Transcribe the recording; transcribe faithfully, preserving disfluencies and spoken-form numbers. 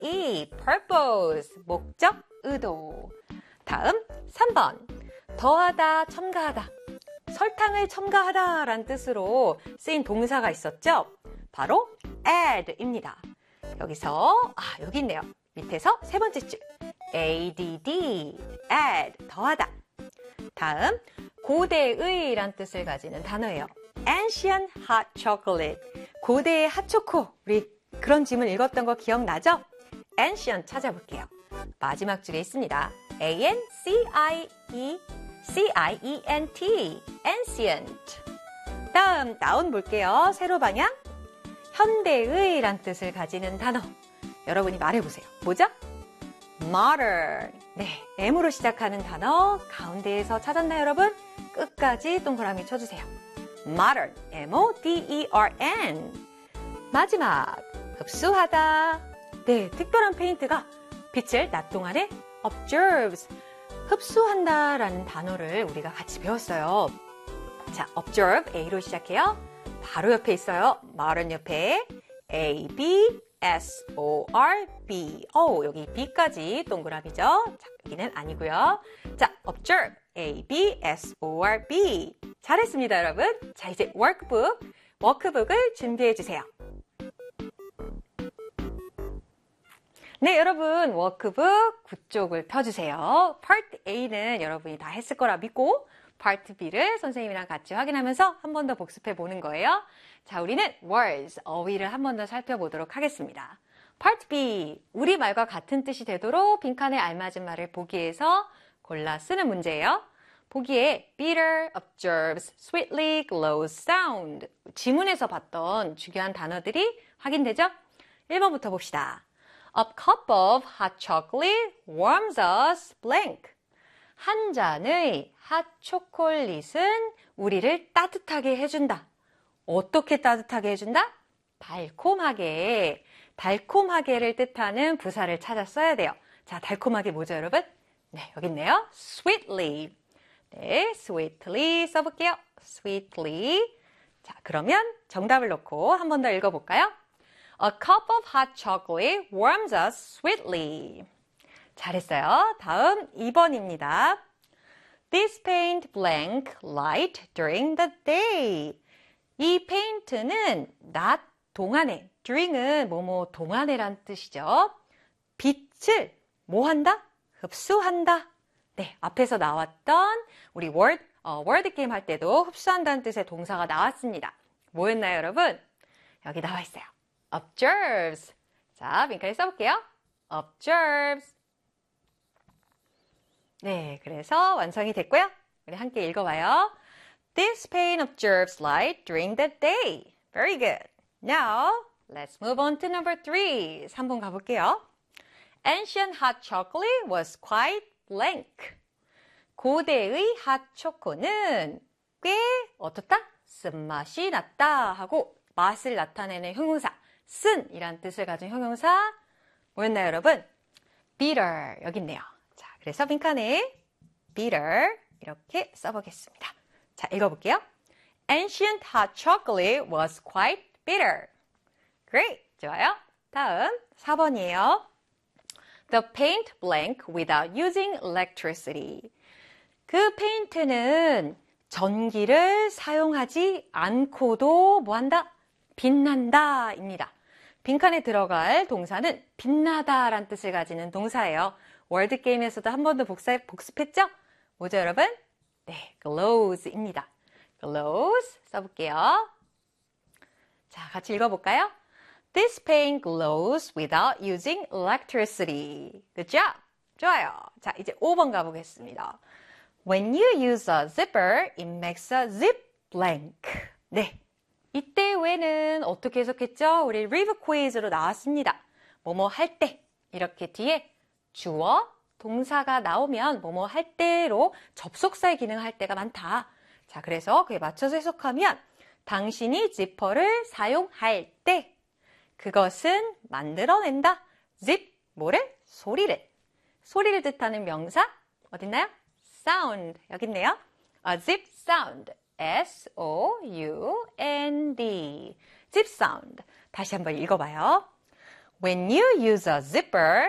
E, purpose, 목적, 의도. 다음 삼 번, 더하다, 첨가하다. 설탕을 첨가하다 라는 뜻으로 쓰인 동사가 있었죠? 바로 add입니다. 여기서, 아, 여기 있네요. 밑에서 세 번째 줄. add, add, 더하다. 다음, 고대의 란 뜻을 가지는 단어예요. ancient hot chocolate. 고대의 핫초코. 우리 그런 지문 읽었던 거 기억나죠? ancient 찾아볼게요. 마지막 줄에 있습니다. A-N-C-I-E, C-I-E-N-T, ancient. 다음, 나온 볼게요. 세로 방향. 현대의 란 뜻을 가지는 단어. 여러분이 말해보세요. 뭐죠? modern. 네, M으로 시작하는 단어 가운데에서 찾았나요, 여러분? 끝까지 동그라미 쳐주세요. modern, M-O-D-E-R-N. 마지막, 흡수하다. 네, 특별한 페인트가 빛을 낮 동안에 observes, 흡수한다라는 단어를 우리가 같이 배웠어요. 자, observe, A로 시작해요. 바로 옆에 있어요. modern 옆에 A, B, S, O, R, B. 오, 여기 B까지 동그라미죠. 자, 여기는 아니고요. 자, observe, A, B, S, O, R, B. 잘했습니다, 여러분. 자, 이제 workbook, 워크북을 준비해 주세요. 네, 여러분, 워크북 구 쪽을 펴주세요. 파트 A는 여러분이 다 했을 거라 믿고 파트 B를 선생님이랑 같이 확인하면서 한 번 더 복습해 보는 거예요. 자, 우리는 words, 어휘를 한 번 더 살펴보도록 하겠습니다. 파트 B, 우리말과 같은 뜻이 되도록 빈칸에 알맞은 말을 보기에서 골라 쓰는 문제예요. 보기에 bitter, observes, sweetly, glows, sound. 지문에서 봤던 중요한 단어들이 확인되죠? 일 번부터 봅시다. A cup of hot chocolate warms us blank. 한 잔의 핫초콜릿은 우리를 따뜻하게 해준다. 어떻게 따뜻하게 해준다? 달콤하게. 달콤하게를 뜻하는 부사를 찾아 써야 돼요. 자, 달콤하게 뭐죠, 여러분? 네, 여기 있네요. sweetly. 네, sweetly 써볼게요. sweetly. 자, 그러면 정답을 놓고 한 번 더 읽어볼까요? A cup of hot chocolate warms us sweetly. 잘했어요. 다음 이 번입니다. This paint blank light during the day. 이 페인트는 낮 동안에, during은 뭐뭐 동안에란 뜻이죠. 빛을 뭐 한다? 흡수한다. 네, 앞에서 나왔던 우리 word, 어, word 게임 할 때도 흡수한다는 뜻의 동사가 나왔습니다. 뭐였나요, 여러분? 여기 나와 있어요. observes. 자, 빈칸에 써볼게요. observes. 네, 그래서 완성이 됐고요. 우리 함께 읽어봐요. This paint observes light during the day. Very good. Now, let's move on to number three. 삼 번 가볼게요. Ancient hot chocolate was quite blank. 고대의 핫초코는 꽤 어떻다? 쓴맛이 났다 하고 맛을 나타내는 형용사 쓴이란 뜻을 가진 형용사 뭐였나요, 여러분? bitter. 여기 있네요. 자, 그래서 빈칸에 bitter 이렇게 써보겠습니다. 자, 읽어볼게요. Ancient hot chocolate was quite bitter. Great. 좋아요. 다음 사 번이에요. The paint blank without using electricity. 그 페인트는 전기를 사용하지 않고도 뭐한다? 빛난다 입니다. 빈칸에 들어갈 동사는 빛나다 라는 뜻을 가지는 동사예요. 월드게임에서도 한 번 더 복습했죠? 뭐죠, 여러분? 네, glows입니다. glows 써볼게요. 자, 같이 읽어볼까요? This paint glows without using electricity. Good job. 좋아요. 자, 이제 오 번 가보겠습니다. When you use a zipper, it makes a zip blank. 네. 이때 왜는 어떻게 해석했죠? 우리 리브 퀴즈로 나왔습니다. 뭐뭐 할 때. 이렇게 뒤에 주어, 동사가 나오면 뭐뭐 할 때로 접속사의 기능을 할 때가 많다. 자, 그래서 그에 맞춰서 해석하면 당신이 지퍼를 사용할 때 그것은 만들어낸다. zip, 뭐를? 소리를. 소리를 뜻하는 명사 어딨나요? sound. 여기 있네요. A zip sound. S O U N D. zip sound. 다시 한번 읽어봐요. When you use a zipper,